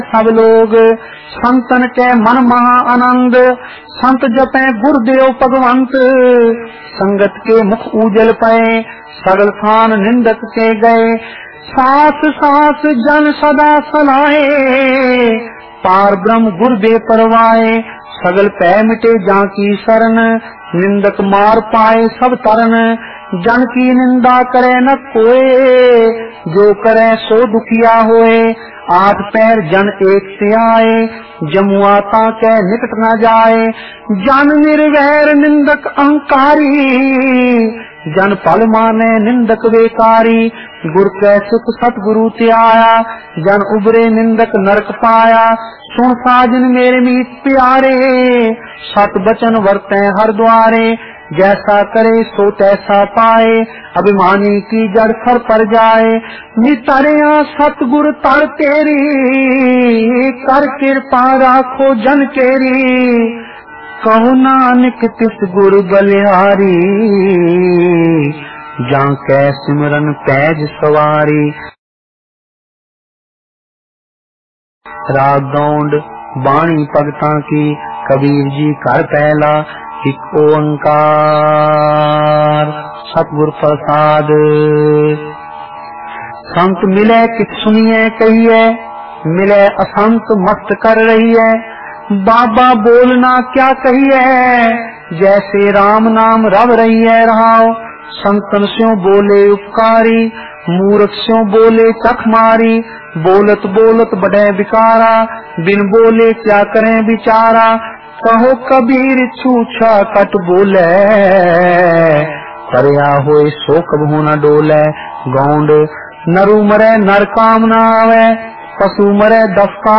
सब लोग संतन के मन महा आनंद, संत जपे गुरुदेव भगवंत। संगत के मुख उजल पए, सगल खान निंदक के गए। सास सास जन सदा सलाहे, पार ब्रह्म गुरुदेव परवाए। सगल पै मिटे जाकी शरण, निंदक मार पाए सब तरन। जन की निंदा करे न कोय, जो करे सो दुखिया होए। आठ पैर जन एक से आए, जमुआता के निकट न जाए। जन निर्वैर निंदक अहंकारी, जन पल माने निंदक बेकारी। गुर कै सुख सतगुरु त्याया, जन उबरे निंदक नरक पाया। सुन साजन मेरे मीत प्यारे, सत बचन वर्ते हर द्वारे। जैसा करे सो तैसा पाए, अभिमानी की जड़ सर पर जाए। नितरिया सतगुर तर तेरी, कर कृपा राखो जन केरी। कहो नानक तिस गुर बलिहारी, जां कै सिमरन पैज सवारी। राग गौंड बाणी भगतां की, कबीर जी कर पहला एक ओंकार। सतगुर प्रसाद। संत मिले कित सुनिए कहिए, मिले असंत मस्त कर रही है। बाबा बोलना क्या कहिए, जैसे राम नाम रव रही है रहाओ। संतन स्यों बोले उपकारी, मूर्ख स्यों बोले चख मारी। बोलत बोलत बढ़े बिकारा, बिन बोले क्या करें बिचारा। कहो कबीर छूछा कट बोले, करया होए सो कबहू न डोले। गौंड नरु मरे नर काम न आवे, पशु मरे 10 काम